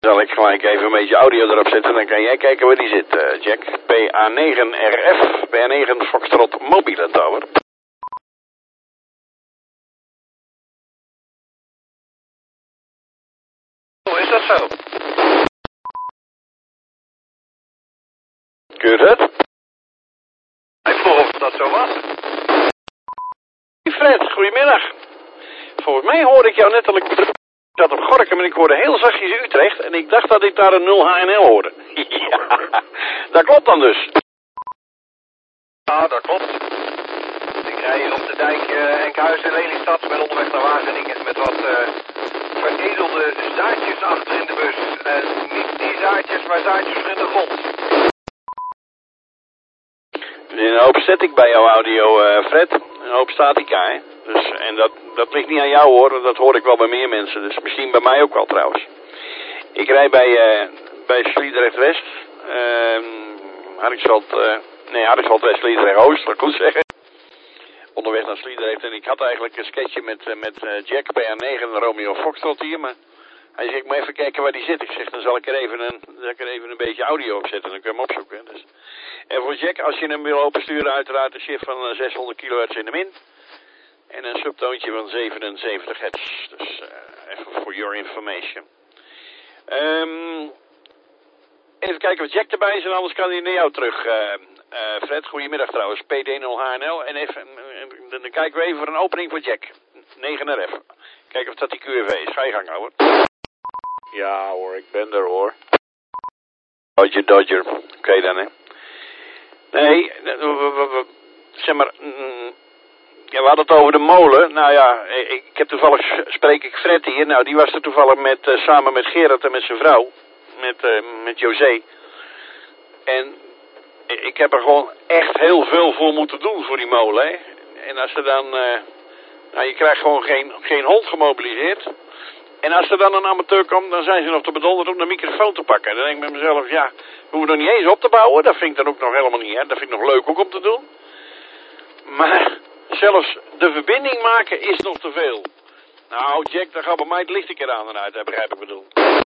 Zal ik gelijk even een beetje audio erop zetten, dan kan jij kijken waar die zit, Jack. PA9RF, PA9 Foxtrot mobiele tower. Hoe is dat zo? Keur het? Ik vroeg of dat zo was. Fred, goedemiddag. Volgens mij hoorde ik jou net al ik zat op Gorinchem en ik hoorde heel zachtjes Utrecht en ik dacht dat ik daar een 0 HNL hoorde. Ja, dat klopt dan dus. Ja, dat klopt. Ik rij hier op de dijk Enkhuizen en Lelystad, ben onderweg naar Wageningen met wat veredelde zaadjes achter in de bus. Niet die zaadjes, maar zaadjes in de grond. Er is een hoop static bij jouw audio, Fred. Een hoop statica, hè. Dus, en dat ligt niet aan jou hoor, dat hoor ik wel bij meer mensen. Dus misschien bij mij ook wel trouwens. Ik rij bij Sliedrecht West. Hardingsveld West, Sliedrecht Oost, dat ik goed zeggen. Onderweg naar Sliedrecht en ik had eigenlijk een sketchje met Jack PA9 Romeo Foxtrot hier, maar hij zegt, ik moet even kijken waar die zit. Ik zeg, dan zal ik er even een beetje audio op zetten, dan kun je hem opzoeken. Dus. En voor Jack, als je hem wil opensturen, uiteraard een shift van 600 kHz in de min. En een subtoontje van 77 hertz. Dus even for your information. Even kijken wat Jack erbij is en anders kan hij naar jou terug. Fred, goedemiddag trouwens. PD0HNL. En dan kijken we even voor een opening voor Jack. 9RF. Kijken of dat die QRV is. Ga je gang, ouwe. Ja hoor, ik ben er hoor. Dodger. Oké dan, hè. Nee, zeg maar... Ja, we hadden het over de molen. Nou ja, spreek ik Fred hier. Nou, die was er toevallig samen met Gerard en met zijn vrouw. Met José. En ik heb er gewoon echt heel veel voor moeten doen voor die molen, hè. En als er dan... je krijgt gewoon geen hond gemobiliseerd. En als er dan een amateur komt, dan zijn ze nog te bedonderd om de microfoon te pakken. Dan denk ik bij mezelf, ja, we hoeven nog niet eens op te bouwen. Dat vind ik dan ook nog helemaal niet, hè. Dat vind ik nog leuk ook om te doen. Maar zelfs de verbinding maken is nog te veel. Nou, Jack, daar gaat bij mij het licht een keer aan en uit, dat begrijp ik bedoel.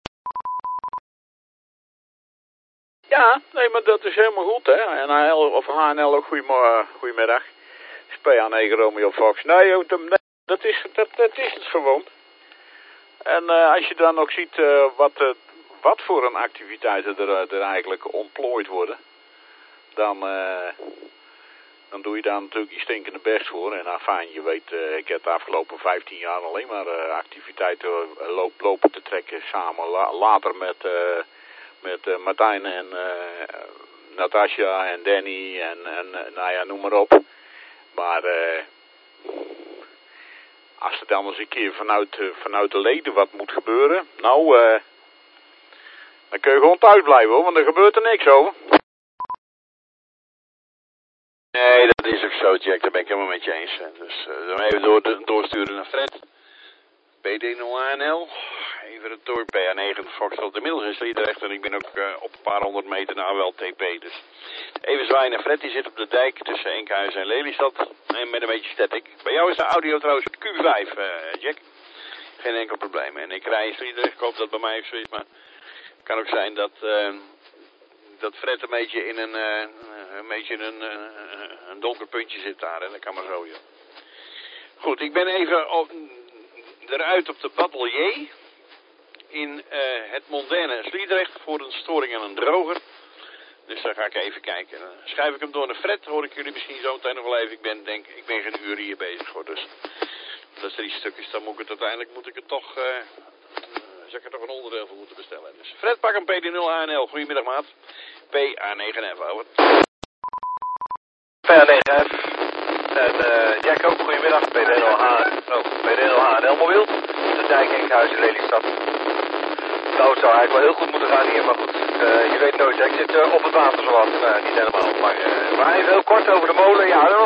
Ja, nee, maar dat is helemaal goed, hè. En HNL ook goedemiddag. PA9 Romeo Fox. Nee, dat is het gewoon. En als je dan ook ziet wat voor een activiteiten er eigenlijk ontplooid worden, dan doe je daar natuurlijk je stinkende best voor. En fijn, je weet, ik heb de afgelopen 15 jaar alleen maar activiteiten lopen te trekken samen. Later met Martijn en Natasja en Danny en nou ja, noem maar op. Maar als er dan eens een keer vanuit de leden wat moet gebeuren, nou, dan kun je gewoon thuis blijven hoor, want er gebeurt er niks over. Nee, dat is ook zo, Jack, daar ben ik helemaal met je eens. Dus dan even doorsturen naar Fred. PD0HNL. Even het door PA9 Foxtrot inmiddels in Sliedrecht. En ik ben ook op een paar honderd meter na wel TP. Dus even zwaaien naar Fred. Die zit op de dijk tussen Enkhuizen en Lelystad. En met een beetje static. Bij jou is de audio trouwens Q5, Jack. Geen enkel probleem. En ik rij in Sliedrecht. Ik hoop dat bij mij ook zoiets. Maar het kan ook zijn dat Fred een beetje in een donker puntje zit daar. En dat kan maar zo, joh. Goed, ik ben even eruit op de Batelier in het mondaine Sliedrecht voor een storing aan een droger. Dus daar ga ik even kijken. Dan schuif ik hem door naar Fred, hoor ik jullie misschien zo meteen nog wel even. Ik ben geen uur hier bezig hoor, dus dat is 3 stukjes, dan moet ik er toch een onderdeel voor moeten bestellen. Dus Fred, pak een PD0 HNL, goedemiddag maat. PA9F, over. PA9F. En Jack ook, goedemiddag. PD0 HNL mobiel. De dijk Enkhuizen Lelystad. Nou, het zou eigenlijk wel heel goed moeten gaan hier, maar goed. Je weet nooit, Jack zit op het water zowat. Niet helemaal, maar even heel kort over de molen. Ja,